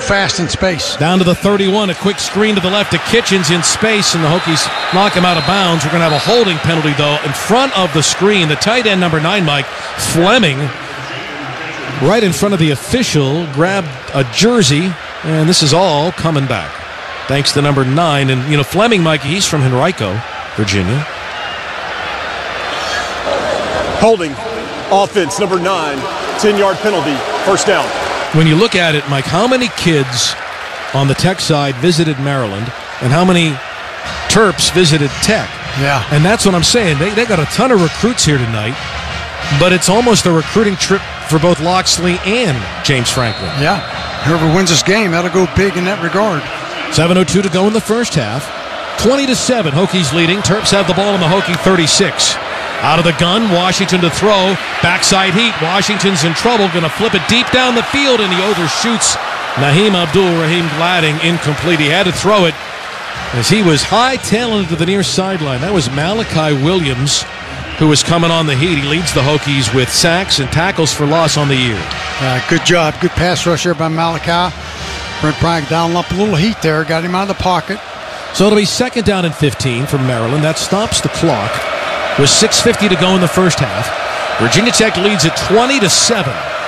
fast in space. Down to the 31, a quick screen to the left to Kitchens in space, and the Hokies knock him out of bounds. We're going to have a holding penalty, though, in front of the screen. The tight end, number 9, Mike Fleming, right in front of the official, grabbed a jersey, and this is all coming back, thanks to number 9. And, Fleming, Mike, he's from Henrico, Virginia. Holding, offense, number 9, 10-yard penalty, first down. When you look at it, Mike, how many kids on the Tech side visited Maryland and how many Terps visited Tech? Yeah. And that's what I'm saying. They got a ton of recruits here tonight, but it's almost a recruiting trip for both Loxley and James Franklin. Yeah. Whoever wins this game, that'll go big in that regard. 7:02 to go in the first half. 20-7, Hokies leading. Terps have the ball on the Hokie 36. Out of the gun, Washington to throw. Backside heat. Washington's in trouble. Going to flip it deep down the field, and he overshoots Naheem Abdul-Rahim Gladding. Incomplete. He had to throw it as he was high-tailing to the near sideline. That was Malachi Williams, who was coming on the heat. He leads the Hokies with sacks and tackles for loss on the year. Good job. Good pass rush there by Malachi. Brent Bryant down up a little heat there. Got him out of the pocket. So it'll be 2nd down and 15 from Maryland. That stops the clock. With 6:50 to go in the first half. Virginia Tech leads at 20-7.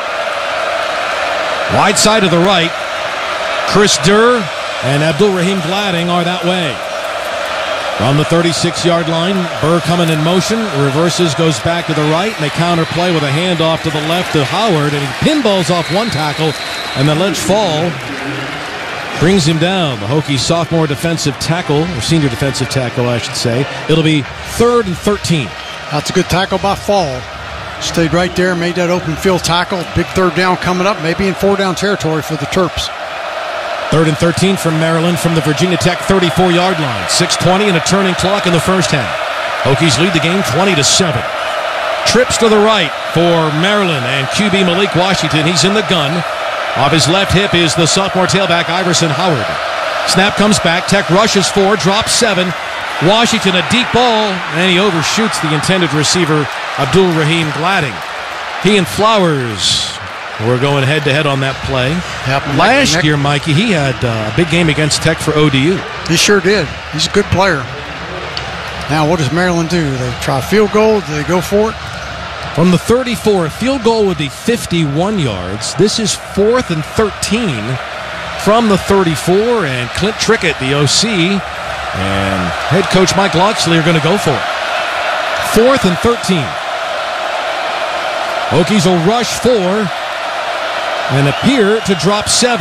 Wide side to the right. Chris Durr and Abdul-Rahim Gladding are that way. From the 36-yard line, Burr coming in motion. Reverses, goes back to the right, and they counterplay with a handoff to the left to Howard, and he pinballs off one tackle, and then lets fall. Brings him down. The Hokies sophomore defensive tackle, or senior defensive tackle, I should say. It'll be 3rd and 13. That's a good tackle by Fall. Stayed right there, made that open field tackle. Big 3rd down coming up, maybe in 4-down territory for the Terps. 3rd and 13 from Maryland from the Virginia Tech 34-yard line. 6:20 and a turning clock in the first half. Hokies lead the game 20-7. Trips to the right for Maryland and QB Malik Washington. He's in the gun. Off his left hip is the sophomore tailback, Iverson Howard. Snap comes back. Tech rushes 4, drops 7. Washington, a deep ball, and he overshoots the intended receiver, Abdul-Rahim Gladding. He and Flowers were going head-to-head on that play. Last year, Mikey, he had a big game against Tech for ODU. He sure did. He's a good player. Now, what does Maryland do? They try a field goal? Do they go for it? From the 34, a field goal would be 51 yards. This is 4th and 13 from the 34, and Clint Trickett, the OC, and head coach Mike Loxley are going to go for it. 4th and 13. Hokies will rush 4 and appear to drop 7.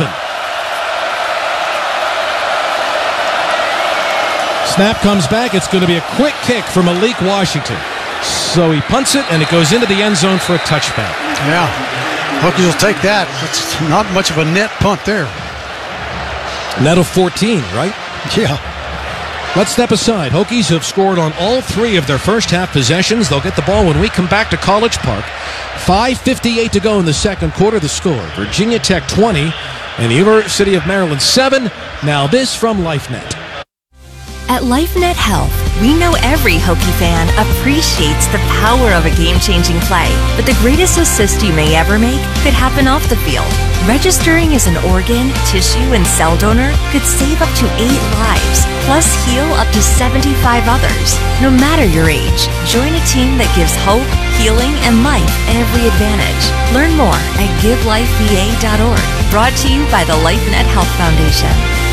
Snap comes back. It's going to be a quick kick from Malik Washington. So he punts it, and it goes into the end zone for a touchback. Yeah, Hokies will take that. It's not much of a net punt there. Net of 14, right? Yeah. Let's step aside. Hokies have scored on all 3 of their first half possessions. They'll get the ball when we come back to College Park. 5:58 to go in the second quarter. The score, Virginia Tech 20 and the University of Maryland 7. Now this from LifeNet. At LifeNet Health, we know every Hokie fan appreciates the power of a game-changing play, but the greatest assist you may ever make could happen off the field. Registering as an organ, tissue, and cell donor could save up to 8 lives, plus heal up to 75 others. No matter your age, join a team that gives hope, healing, and life every advantage. Learn more at GiveLifeVA.org. Brought to you by the LifeNet Health Foundation.